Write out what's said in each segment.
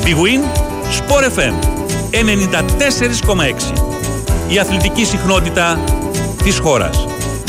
Big Win, Sport FM 94,6. Η αθλητική συχνότητα της χώρας.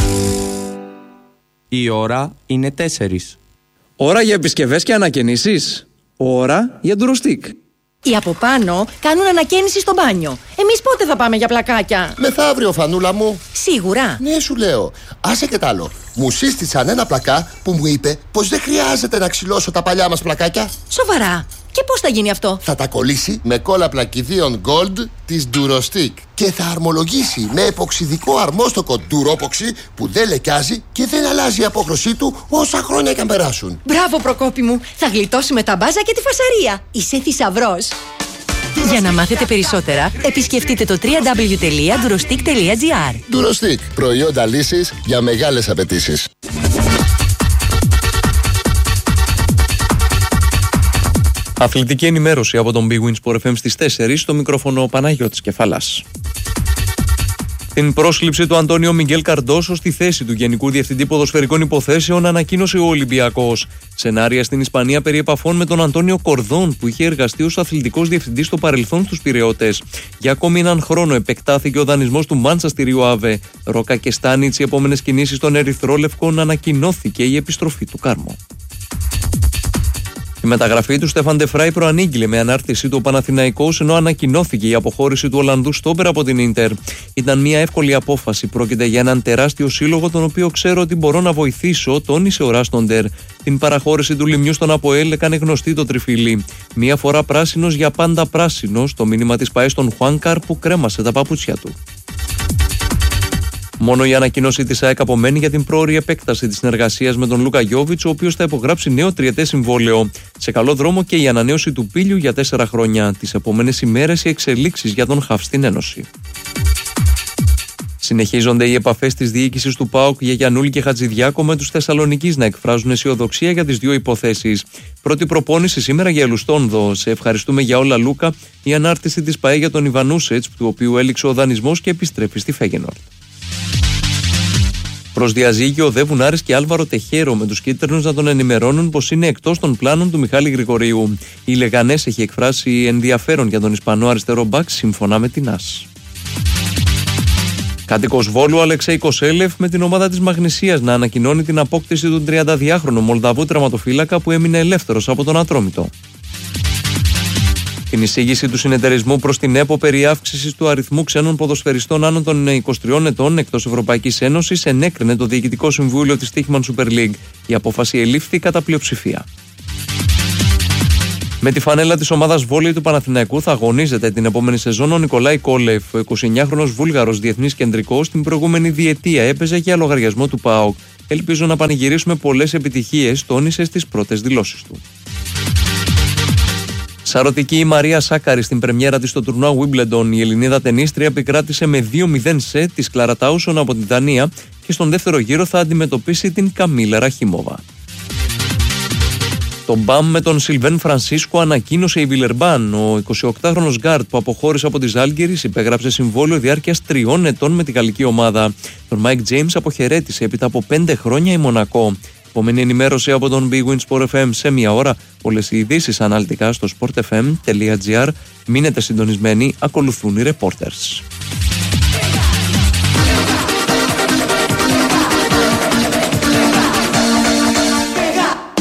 Η ώρα είναι 4. Ώρα για επισκευές και ανακαινήσεις. Ώρα για ντουροστικ. Οι από πάνω κάνουν ανακαίνιση στο μπάνιο. Εμείς πότε θα πάμε για πλακάκια? Μεθαύριο, φανούλα μου. Σίγουρα? Ναι, σου λέω. Άσε και τ' άλλο. Μου σύστησαν ένα πλακά που μου είπε πως δεν χρειάζεται να ξυλώσω τα παλιά μας πλακάκια. Σοβαρά? Και πώς θα γίνει αυτό? Θα τα κολλήσει με κόλλα πλακιδίων Gold της Durostick και θα αρμολογήσει με εποξιδικό αρμόστοκο Duropoxy που δεν λεκιάζει και δεν αλλάζει η απόχρωσή του όσα χρόνια και αν περάσουν. Μπράβο, Προκόπη μου. Θα γλιτώσουμε τα μπάζα και τη φασαρία. Είσαι θησαυρός. Για να μάθετε περισσότερα, επισκεφτείτε το www.durostick.gr. Durostick. Προϊόντα λύσης για μεγάλες απαιτήσεις. Αθλητική ενημέρωση από τον Big Win Sport FM στις 4, στο μικρόφωνο Παναγιώτης Κεφαλάς. Την πρόσληψη του Αντώνιο Μιγγέλ Καρντόσο στη θέση του Γενικού Διευθυντή Ποδοσφαιρικών Υποθέσεων ανακοίνωσε ο Ολυμπιακός. Σενάρια στην Ισπανία περί επαφών με τον Αντώνιο Κορδόν, που είχε εργαστεί ως αθλητικός διευθυντής στο παρελθόν στους Πειραιώτες. Για ακόμη έναν χρόνο επεκτάθηκε ο δανεισμός του Μάντσεστερ Ουάβε. Ρόκα και Στάνιτς, οι επόμενες κινήσεις των Ερυθρόλευκων, ανακοινώθηκε η επιστροφή του Κάρμο. Η μεταγραφή του Στέφαν ντε Φράι προανήγγειλε με ανάρτησή του ο Παναθηναϊκός, ενώ ανακοινώθηκε η αποχώρηση του Ολλανδού στόπερ από την Ίντερ. Ήταν μια εύκολη απόφαση. Πρόκειται για έναν τεράστιο σύλλογο, τον οποίο ξέρω ότι μπορώ να βοηθήσω, τόνισε ο Ράστοντερ. Την παραχώρηση του Λιμιού στον ΑΠΟΕΛ έκανε γνωστή το τριφύλι. Μία φορά πράσινος, για πάντα πράσινος. Το μήνυμα της ΠΑΕ στον Χουάνκαρ, που κρέμασε τα παπούτσια του. Μόνο η ανακοίνωση της ΑΕΚ απομένει για την πρόωρη επέκταση της συνεργασίας με τον Λούκα Γιόβιτς, ο οποίος θα υπογράψει νέο τριετές συμβόλαιο. Σε καλό δρόμο και η ανανέωση του Πίλιου για 4 χρόνια. Τις επόμενες ημέρες οι εξελίξεις για τον ΧΑΒ στην Ένωση. Συνεχίζονται οι επαφές της διοίκησης του ΠΑΟΚ για Γιαννούλη και Χατζηδιάκο με τους Θεσσαλονικείς να εκφράζουν αισιοδοξία για τις δύο υποθέσεις. Πρώτη προπόνηση σήμερα για Ελουστόνδο. Σε ευχαριστούμε για όλα, Λούκα. Η ανάρτηση της ΠΑΕ για τον Ιβανούσετς, του οποίου έληξε ο δανεισμός και επιστρέφει στη Φέγενορντ. Προς διαζύγιο οδεύουν Άρης και Άλβαρο Τεχέρο, με τους κίτρινους να τον ενημερώνουν πως είναι εκτός των πλάνων του Μιχάλη Γρηγορίου. Η Λεγανές έχει εκφράσει ενδιαφέρον για τον Ισπανό αριστερό μπακ, σύμφωνα με την ΑΣ. Κάτοικος Βόλου Αλεξέη Κοσέλεφ, με την ομάδα της Μαγνησίας να ανακοινώνει την απόκτηση του 32χρονου Μολδαβού τερματοφύλακα, που έμεινε ελεύθερος από τον Ατρόμητο. Την εισήγηση του συνεταιρισμού προς την ΕΠΟ περί αύξησης του αριθμού ξένων ποδοσφαιριστών άνω των 23 ετών εκτός Ευρωπαϊκής Ένωσης ενέκρινε το Διοικητικό Συμβούλιο της Τύχημαν Super League. Η απόφαση ελήφθη κατά πλειοψηφία. Με τη φανέλα της ομάδας βόλεϊ του Παναθηναϊκού θα αγωνίζεται την επόμενη σεζόν ο Νικολάη Κόλεφ. Ο 29χρονος Βούλγαρος διεθνής κεντρικός την προηγούμενη διετία έπαιζε για λογαριασμό του ΠΑΟΚ. Ελπίζω να πανηγυρίσουμε πολλές επιτυχίες, τόνισε στις πρώτες δηλώσεις του. Σαρωτική η Μαρία Σάκαρη στην πρεμιέρα της στο τουρνουά Wimbledon. Η Ελληνίδα τενίστρια επικράτησε με 2-0 σετ της Κλάρα Τάουσον από την Δανία και στον δεύτερο γύρο θα αντιμετωπίσει την Καμίλα Ραχίμοβα. Το μπαμ με τον Σιλβέν Φρανσίσκο ανακοίνωσε η Βιλερμπάν. Ο 28χρονος γκάρτ που αποχώρησε από τη Ζάλγκιρις υπέγραψε συμβόλαιο διάρκειας 3 ετών με τη γαλλική ομάδα. Τον Μάικ Τζέιμς αποχαιρέτησε έπειτα από 5 χρόνια η Μονακό. Επόμενη ενημέρωση από τον Big Win Sport FM σε μία ώρα. Όλες οι ειδήσεις αναλυτικά στο sportfm.gr. Μείνετε συντονισμένοι, ακολουθούν οι reporters.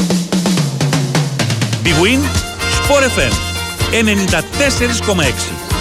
Big Win Sport FM 94,6.